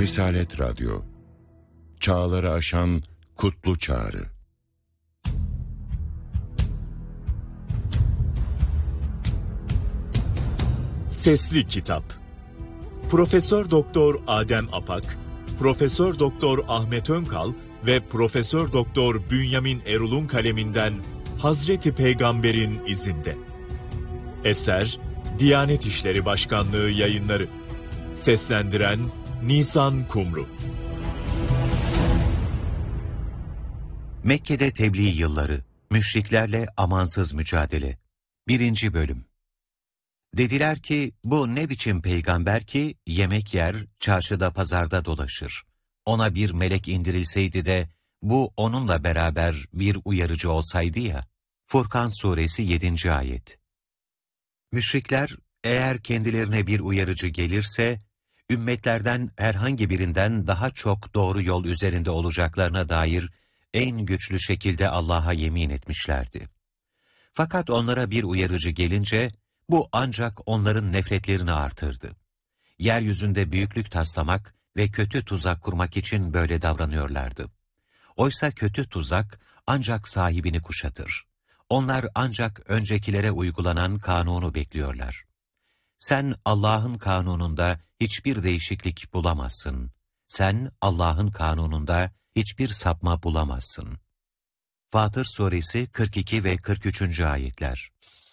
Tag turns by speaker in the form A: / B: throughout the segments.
A: Risalet Radyo, çağları aşan kutlu çağrı.
B: Sesli Kitap. Profesör Doktor Adem Apak, Profesör Doktor Ahmet Önkal ve Profesör Doktor Bünyamin Erul'un kaleminden Hazreti Peygamber'in izinde. Eser Diyanet İşleri Başkanlığı Yayınları. Seslendiren Nisan Kumru.
C: Mekke'de tebliğ yılları, müşriklerle amansız mücadele. 1. Bölüm. Dediler ki, bu ne biçim peygamber ki yemek yer, çarşıda pazarda dolaşır. Ona bir melek indirilseydi de bu onunla beraber bir uyarıcı olsaydı ya. Furkan Suresi 7. Ayet. Müşrikler, eğer kendilerine bir uyarıcı gelirse, ümmetlerden herhangi birinden daha çok doğru yol üzerinde olacaklarına dair en güçlü şekilde Allah'a yemin etmişlerdi. Fakat onlara bir uyarıcı gelince, bu ancak onların nefretlerini artırdı. Yeryüzünde büyüklük taslamak ve kötü tuzak kurmak için böyle davranıyorlardı. Oysa kötü tuzak ancak sahibini kuşatır. Onlar ancak öncekilere uygulanan kanunu bekliyorlar. Sen Allah'ın kanununda hiçbir değişiklik bulamazsın. Sen Allah'ın kanununda hiçbir sapma bulamazsın. Fatır Suresi 42 ve 43. ayetler.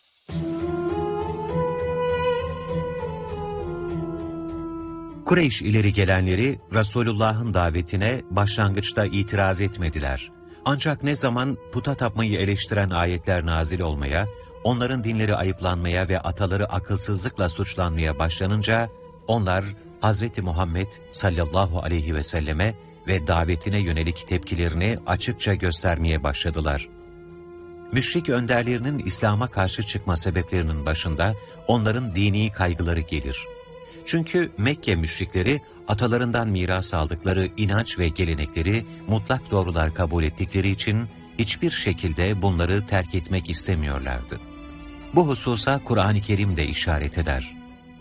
C: Kureyş ileri gelenleri Resulullah'ın davetine başlangıçta itiraz etmediler. Ancak ne zaman puta tapmayı eleştiren ayetler nazil olmaya, onların dinleri ayıplanmaya ve ataları akılsızlıkla suçlanmaya başlanınca, onlar Hazreti Muhammed sallallahu aleyhi ve selleme ve davetine yönelik tepkilerini açıkça göstermeye başladılar. Müşrik önderlerinin İslam'a karşı çıkma sebeplerinin başında onların dini kaygıları gelir. Çünkü Mekke müşrikleri atalarından miras aldıkları inanç ve gelenekleri mutlak doğrular kabul ettikleri için hiçbir şekilde bunları terk etmek istemiyorlardı. Bu hususa Kur'an-ı Kerim de işaret eder.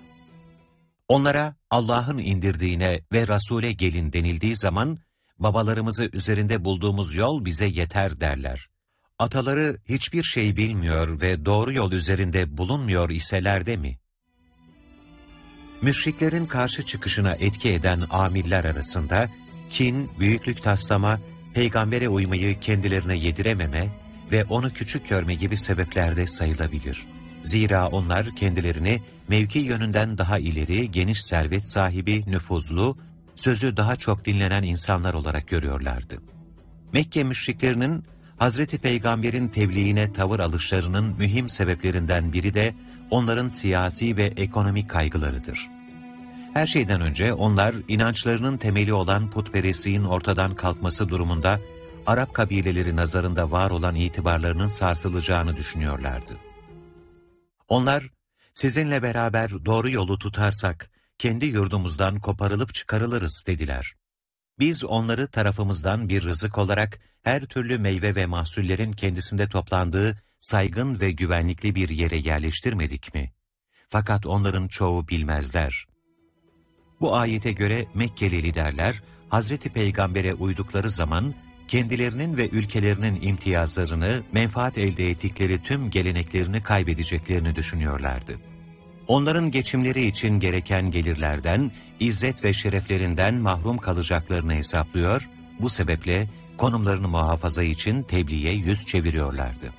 C: Onlara Allah'ın indirdiğine ve Rasûle gelin denildiği zaman, babalarımızı üzerinde bulduğumuz yol bize yeter derler. Ataları hiçbir şey bilmiyor ve doğru yol üzerinde bulunmuyor iseler de mi? Müşriklerin karşı çıkışına etki eden amiller arasında, kin, büyüklük taslama, peygambere uymayı kendilerine yedirememe ve onu küçük görme gibi sebepler de sayılabilir. Zira onlar kendilerini mevki yönünden daha ileri, geniş servet sahibi, nüfuzlu, sözü daha çok dinlenen insanlar olarak görüyorlardı. Mekke müşriklerinin Hazreti Peygamber'in tebliğine tavır alışlarının mühim sebeplerinden biri de onların siyasi ve ekonomik kaygılarıdır. Her şeyden önce onlar inançlarının temeli olan putperestliğin ortadan kalkması durumunda Arap kabileleri nazarında var olan itibarlarının sarsılacağını düşünüyorlardı. Onlar, sizinle beraber doğru yolu tutarsak kendi yurdumuzdan koparılıp çıkarılırız dediler. Biz onları tarafımızdan bir rızık olarak her türlü meyve ve mahsullerin kendisinde toplandığı saygın ve güvenlikli bir yere yerleştirmedik mi? Fakat onların çoğu bilmezler. Bu ayete göre Mekkeli liderler, Hazreti Peygamber'e uydukları zaman, kendilerinin ve ülkelerinin imtiyazlarını, menfaat elde ettikleri tüm geleneklerini kaybedeceklerini düşünüyorlardı. Onların geçimleri için gereken gelirlerden, izzet ve şereflerinden mahrum kalacaklarını hesaplıyor, bu sebeple konumlarını muhafaza için tebliğe yüz çeviriyorlardı.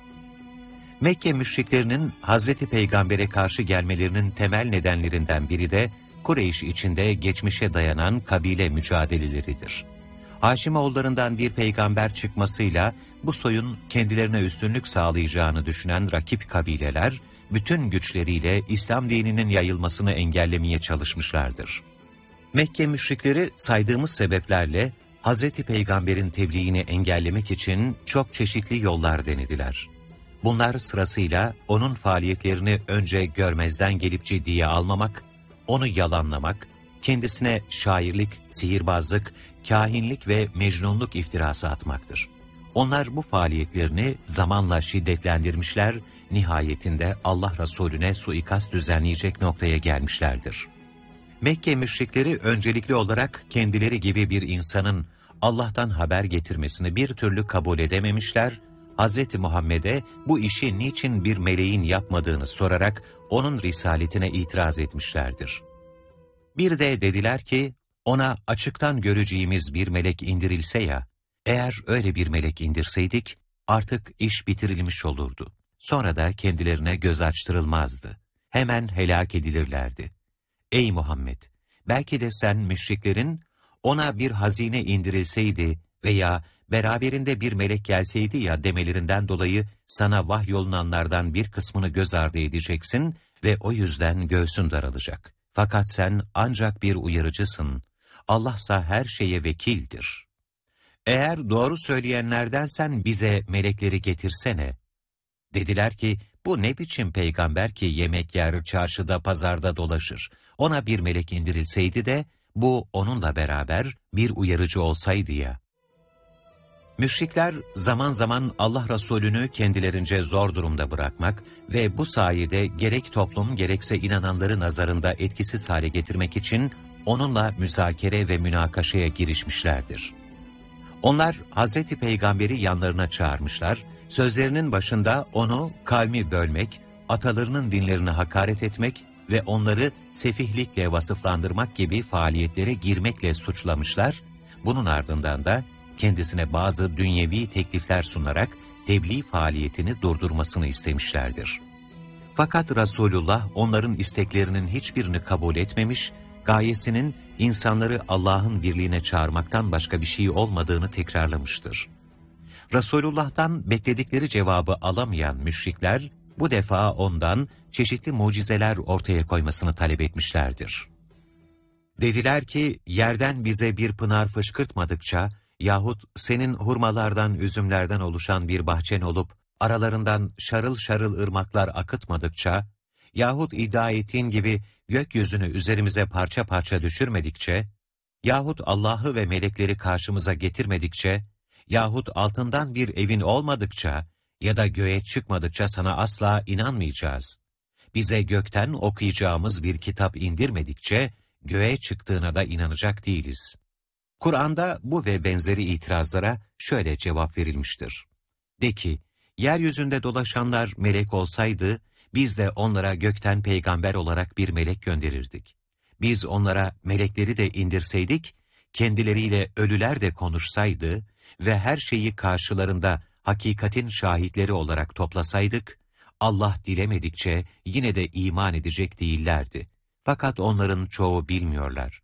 C: Mekke müşriklerinin Hazreti Peygamber'e karşı gelmelerinin temel nedenlerinden biri de Kureyş içinde geçmişe dayanan kabile mücadeleleridir. Haşimoğullarından bir peygamber çıkmasıyla bu soyun kendilerine üstünlük sağlayacağını düşünen rakip kabileler, bütün güçleriyle İslam dininin yayılmasını engellemeye çalışmışlardır. Mekke müşrikleri saydığımız sebeplerle Hazreti Peygamber'in tebliğini engellemek için çok çeşitli yollar denediler. Bunlar sırasıyla onun faaliyetlerini önce görmezden gelip ciddiye almamak, onu yalanlamak, kendisine şairlik, sihirbazlık, kahinlik ve mecnunluk iftirası atmaktır. Onlar bu faaliyetlerini zamanla şiddetlendirmişler, nihayetinde Allah Resulüne suikast düzenleyecek noktaya gelmişlerdir. Mekke müşrikleri öncelikli olarak kendileri gibi bir insanın Allah'tan haber getirmesini bir türlü kabul edememişler, Hz. Muhammed'e bu işi niçin bir meleğin yapmadığını sorarak onun risaletine itiraz etmişlerdir. Bir de dediler ki, ona açıktan göreceğimiz bir melek indirilse ya, eğer öyle bir melek indirseydik, artık iş bitirilmiş olurdu. Sonra da kendilerine göz açtırılmazdı. Hemen helak edilirlerdi. Ey Muhammed! Belki de sen müşriklerin, ona bir hazine indirilseydi veya beraberinde bir melek gelseydi ya demelerinden dolayı sana vahyolunanlardan bir kısmını göz ardı edeceksin ve o yüzden göğsün daralacak. Fakat sen ancak bir uyarıcısın. Allah'sa her şeye vekildir. Eğer doğru söyleyenlerdensen bize melekleri getirsene. Dediler ki, bu ne biçim peygamber ki yemek yer, çarşıda, pazarda dolaşır. Ona bir melek indirilseydi de, bu onunla beraber bir uyarıcı olsaydı ya. Müşrikler zaman zaman Allah Resulü'nü kendilerince zor durumda bırakmak ve bu sayede gerek toplum gerekse inananları nazarında etkisiz hale getirmek için onunla müzakere ve münakaşaya girişmişlerdir. Onlar Hazreti Peygamber'i yanlarına çağırmışlar, sözlerinin başında onu kavmi bölmek, atalarının dinlerine hakaret etmek ve onları sefihlikle vasıflandırmak gibi faaliyetlere girmekle suçlamışlar, bunun ardından da kendisine bazı dünyevi teklifler sunarak tebliğ faaliyetini durdurmasını istemişlerdir. Fakat Resulullah onların isteklerinin hiçbirini kabul etmemiş, gayesinin insanları Allah'ın birliğine çağırmaktan başka bir şey olmadığını tekrarlamıştır. Resulullah'tan bekledikleri cevabı alamayan müşrikler, bu defa ondan çeşitli mucizeler ortaya koymasını talep etmişlerdir. Dediler ki, yerden bize bir pınar fışkırtmadıkça, yahut senin hurmalardan, üzümlerden oluşan bir bahçen olup, aralarından şarıl şarıl ırmaklar akıtmadıkça, yahut iddia ettiğin gibi gökyüzünü üzerimize parça parça düşürmedikçe, yahut Allah'ı ve melekleri karşımıza getirmedikçe, yahut altından bir evin olmadıkça ya da göğe çıkmadıkça sana asla inanmayacağız. Bize gökten okuyacağımız bir kitap indirmedikçe, göğe çıktığına da inanacak değiliz. Kur'an'da bu ve benzeri itirazlara şöyle cevap verilmiştir. De ki, yeryüzünde dolaşanlar melek olsaydı, biz de onlara gökten peygamber olarak bir melek gönderirdik. Biz onlara melekleri de indirseydik, kendileriyle ölüler de konuşsaydı ve her şeyi karşılarında hakikatin şahitleri olarak toplasaydık, Allah dilemedikçe yine de iman edecek değillerdi. Fakat onların çoğu bilmiyorlar.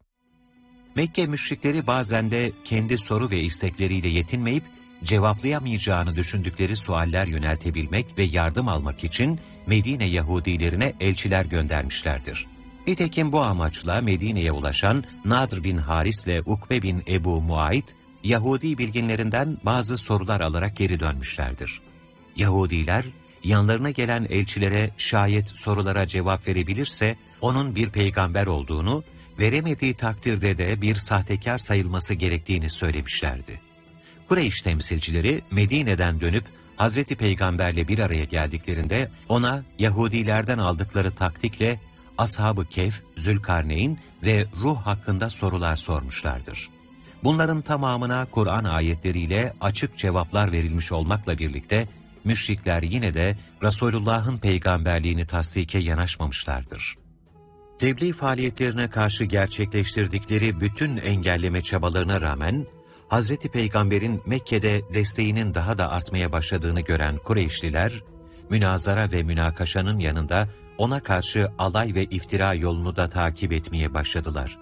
C: Mekke müşrikleri bazen de kendi soru ve istekleriyle yetinmeyip, cevaplayamayacağını düşündükleri sualler yöneltebilmek ve yardım almak için Medine Yahudilerine elçiler göndermişlerdir. Nitekim bu amaçla Medine'ye ulaşan Nadr bin Haris ile Ukbe bin Ebu Muayt, Yahudi bilginlerinden bazı sorular alarak geri dönmüşlerdir. Yahudiler, yanlarına gelen elçilere şayet sorulara cevap verebilirse, onun bir peygamber olduğunu, veremediği takdirde de bir sahtekar sayılması gerektiğini söylemişlerdi. Kureyş temsilcileri Medine'den dönüp Hazreti Peygamberle bir araya geldiklerinde ona Yahudilerden aldıkları taktikle Ashab-ı Kehf, Zülkarneyn ve Ruh hakkında sorular sormuşlardır. Bunların tamamına Kur'an ayetleriyle açık cevaplar verilmiş olmakla birlikte müşrikler yine de Resulullah'ın peygamberliğini tasdike yanaşmamışlardır. Tebliğ faaliyetlerine karşı gerçekleştirdikleri bütün engelleme çabalarına rağmen, Hz. Peygamber'in Mekke'de desteğinin daha da artmaya başladığını gören Kureyşliler, münazara ve münakaşanın yanında ona karşı alay ve iftira yolunu da takip etmeye başladılar.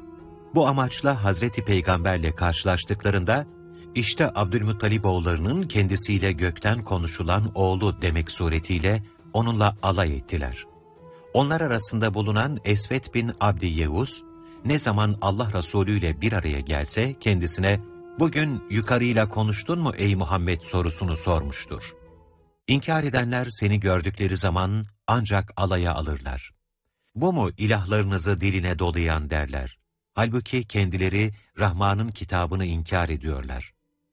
C: Bu amaçla Hz. Peygamber'le karşılaştıklarında, işte Abdülmuttalip oğullarının kendisiyle gökten konuşulan oğlu demek suretiyle onunla alay ettiler. Onlar arasında bulunan Esvet bin Abdi Yevuz, ne zaman Allah Resulü ile bir araya gelse kendisine "Bugün yukarıyla konuştun mu ey Muhammed?" sorusunu sormuştur. İnkar edenler seni gördükleri zaman ancak alaya alırlar. Bu mu ilahlarınızı diline dolayan derler. Halbuki kendileri Rahman'ın kitabını inkar ediyorlar.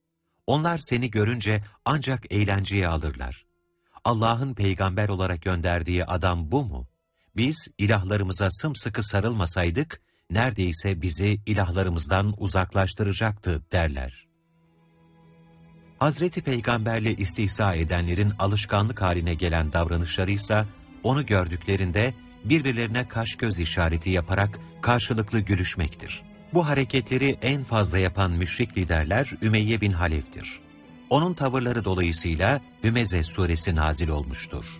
C: Onlar seni görünce ancak eğlenceye alırlar. Allah'ın peygamber olarak gönderdiği adam bu mu? Biz ilahlarımıza sımsıkı sarılmasaydık, neredeyse bizi ilahlarımızdan uzaklaştıracaktı derler. Hazreti Peygamberle istihza edenlerin alışkanlık haline gelen davranışlarıysa, onu gördüklerinde birbirlerine kaş göz işareti yaparak karşılıklı gülüşmektir. Bu hareketleri en fazla yapan müşrik liderler Ümeyye bin Halef'tir. Onun tavırları dolayısıyla Hümeze suresi nazil olmuştur.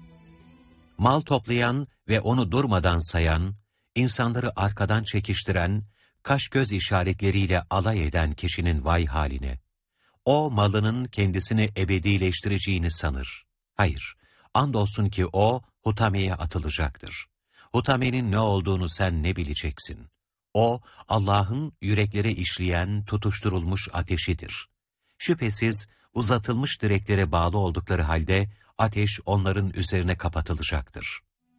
C: Mal toplayan ve onu durmadan sayan, insanları arkadan çekiştiren, kaş göz işaretleriyle alay eden kişinin vay haline. O malının kendisini ebedileştireceğini sanır. Hayır, andolsun ki o hutameye atılacaktır. Hutamenin ne olduğunu sen ne bileceksin? O, Allah'ın yüreklere işleyen, tutuşturulmuş ateşidir. Şüphesiz uzatılmış direklere bağlı oldukları halde ateş onların üzerine kapatılacaktır.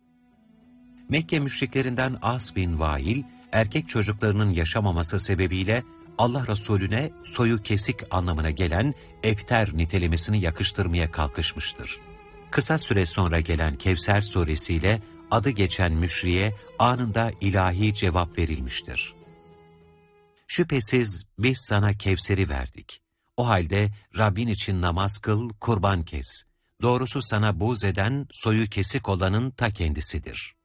C: Mekke müşriklerinden As bin Vail, erkek çocuklarının yaşamaması sebebiyle Allah Resulüne soyu kesik anlamına gelen ebter nitelemesini yakıştırmaya kalkışmıştır. Kısa süre sonra gelen Kevser suresiyle adı geçen müşriye anında ilahi cevap verilmiştir. Şüphesiz biz sana Kevser'i verdik. O halde Rabbin için namaz kıl, kurban kes. Doğrusu sana buğz eden, soyu kesik olanın ta kendisidir.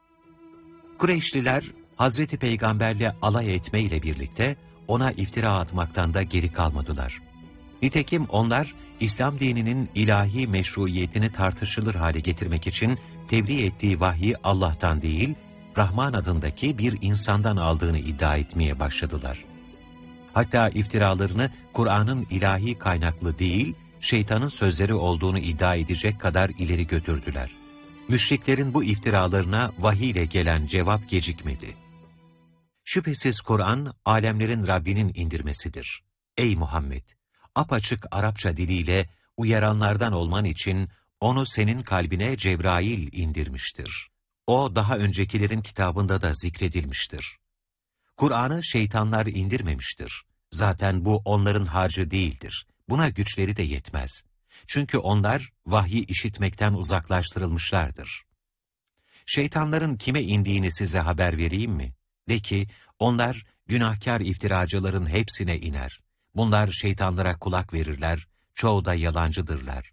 C: Kureyşliler, Hazreti Peygamberle alay etmeyle birlikte ona iftira atmaktan da geri kalmadılar. Nitekim onlar, İslam dininin ilahi meşruiyetini tartışılır hale getirmek için tebliğ ettiği vahyi Allah'tan değil, Rahman adındaki bir insandan aldığını iddia etmeye başladılar. Hatta iftiralarını Kur'an'ın ilahi kaynaklı değil, şeytanın sözleri olduğunu iddia edecek kadar ileri götürdüler. Müşriklerin bu iftiralarına vahiy ile gelen cevap gecikmedi. Şüphesiz Kur'an, alemlerin Rabbinin indirmesidir. Ey Muhammed! Apaçık Arapça diliyle uyaranlardan olman için onu senin kalbine Cebrail indirmiştir. O daha öncekilerin kitabında da zikredilmiştir. Kur'an'ı şeytanlar indirmemiştir. Zaten bu onların harcı değildir. Buna güçleri de yetmez. Çünkü onlar vahyi işitmekten uzaklaştırılmışlardır. Şeytanların kime indiğini size haber vereyim mi? De ki, onlar günahkar iftiracıların hepsine iner. Bunlar şeytanlara kulak verirler, çoğu da yalancıdırlar.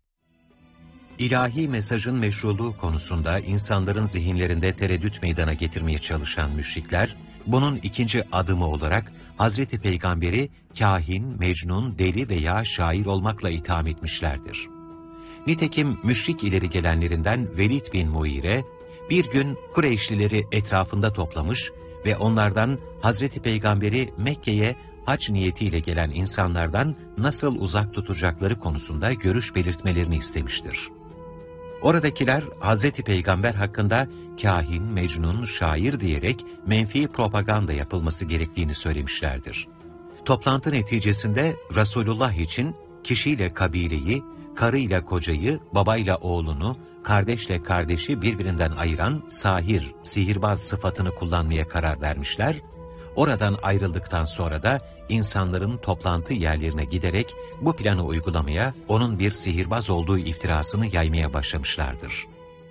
C: İlahi mesajın meşruluğu konusunda insanların zihinlerinde tereddüt meydana getirmeye çalışan müşrikler, bunun ikinci adımı olarak Hazreti Peygamber'i kahin, mecnun, deli veya şair olmakla itham etmişlerdir. Nitekim müşrik ileri gelenlerinden Velid bin Muire, bir gün Kureyşlileri etrafında toplamış ve onlardan Hazreti Peygamber'i Mekke'ye hac niyetiyle gelen insanlardan nasıl uzak tutacakları konusunda görüş belirtmelerini istemiştir. Oradakiler Hazreti Peygamber hakkında kahin, mecnun, şair diyerek menfi propaganda yapılması gerektiğini söylemişlerdir. Toplantı neticesinde Resulullah için kişiyle kabileyi, karıyla kocayı, babayla oğlunu, kardeşle kardeşi birbirinden ayıran sahir, sihirbaz sıfatını kullanmaya karar vermişler. Oradan ayrıldıktan sonra da insanların toplantı yerlerine giderek bu planı uygulamaya, onun bir sihirbaz olduğu iftirasını yaymaya başlamışlardır.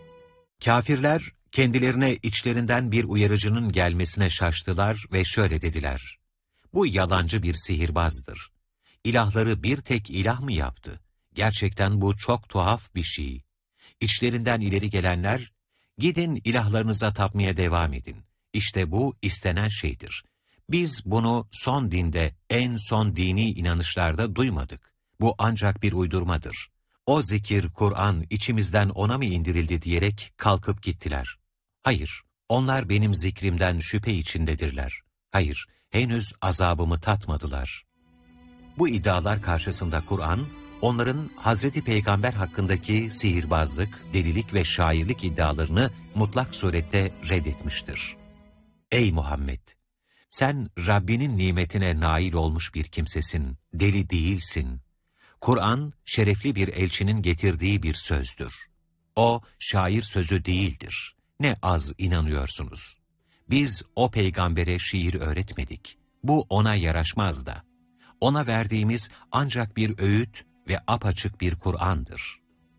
C: Kafirler kendilerine içlerinden bir uyarıcının gelmesine şaştılar ve şöyle dediler: bu yalancı bir sihirbazdır. İlahları bir tek ilah mı yaptı? Gerçekten bu çok tuhaf bir şey. İçlerinden ileri gelenler, gidin ilahlarınıza tapmaya devam edin. İşte bu istenen şeydir. Biz bunu son dinde, en son dini inanışlarda duymadık. Bu ancak bir uydurmadır. O zikir, Kur'an içimizden ona mı indirildi diyerek kalkıp gittiler. Hayır, onlar benim zikrimden şüphe içindedirler. Hayır, henüz azabımı tatmadılar. Bu iddialar karşısında Kur'an, onların Hazreti Peygamber hakkındaki sihirbazlık, delilik ve şairlik iddialarını mutlak surette reddetmiştir. Ey Muhammed! Sen Rabbinin nimetine nail olmuş bir kimsesin, deli değilsin. Kur'an, şerefli bir elçinin getirdiği bir sözdür. O, şair sözü değildir. Ne az inanıyorsunuz. Biz o peygambere şiir öğretmedik. Bu ona yaraşmaz da. Ona verdiğimiz ancak bir öğüt ve apaçık bir Kur'an'dır.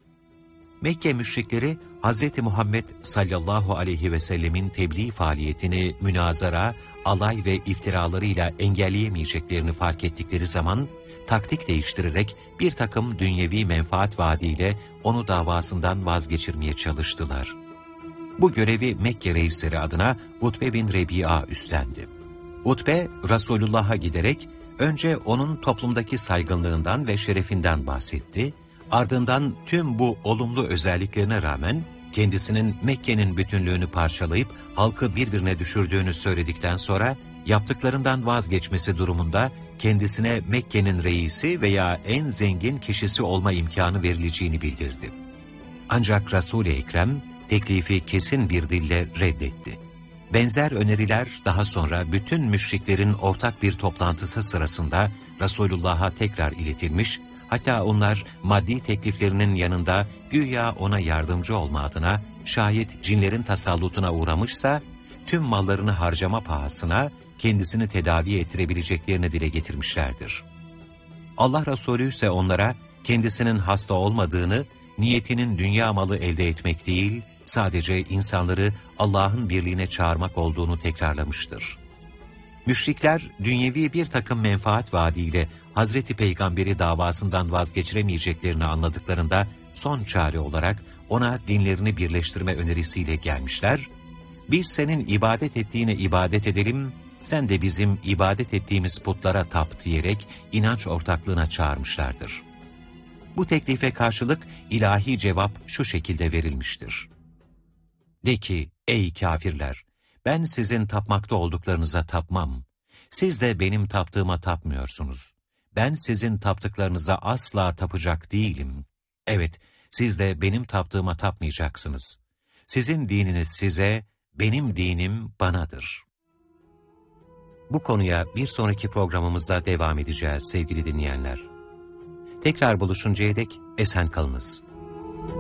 C: Mekke müşrikleri, Hz. Muhammed sallallahu aleyhi ve sellemin tebliğ faaliyetini münazara, alay ve iftiralarıyla engelleyemeyeceklerini fark ettikleri zaman, taktik değiştirerek bir takım dünyevi menfaat vaadiyle onu davasından vazgeçirmeye çalıştılar. Bu görevi Mekke reisleri adına Utbe bin Rebi'a üstlendi. Utbe, Resulullah'a giderek önce onun toplumdaki saygınlığından ve şerefinden bahsetti, ardından tüm bu olumlu özelliklerine rağmen kendisinin Mekke'nin bütünlüğünü parçalayıp halkı birbirine düşürdüğünü söyledikten sonra yaptıklarından vazgeçmesi durumunda kendisine Mekke'nin reisi veya en zengin kişisi olma imkanı verileceğini bildirdi. Ancak Resul-i Ekrem teklifi kesin bir dille reddetti. Benzer öneriler daha sonra bütün müşriklerin ortak bir toplantısı sırasında Resulullah'a tekrar iletilmiş, hatta onlar maddi tekliflerinin yanında güya ona yardımcı olma adına şayet cinlerin tasallutuna uğramışsa tüm mallarını harcama pahasına kendisini tedavi ettirebileceklerini dile getirmişlerdir. Allah Resulü ise onlara kendisinin hasta olmadığını, niyetinin dünya malı elde etmek değil, sadece insanları Allah'ın birliğine çağırmak olduğunu tekrarlamıştır. Müşrikler dünyevi bir takım menfaat vaadiyle Hazreti Peygamber'i davasından vazgeçiremeyeceklerini anladıklarında son çare olarak ona dinlerini birleştirme önerisiyle gelmişler, biz senin ibadet ettiğine ibadet edelim, sen de bizim ibadet ettiğimiz putlara tap diyerek inanç ortaklığına çağırmışlardır. Bu teklife karşılık ilahi cevap şu şekilde verilmiştir. De ki, ey kâfirler, ben sizin tapmakta olduklarınıza tapmam. Siz de benim taptığıma tapmıyorsunuz. Ben sizin taptıklarınıza asla tapacak değilim. Evet, siz de benim taptığıma tapmayacaksınız. Sizin dininiz size, benim dinim banadır. Bu konuya bir sonraki programımızda devam edeceğiz sevgili dinleyenler. Tekrar buluşuncaya dek esen kalınız.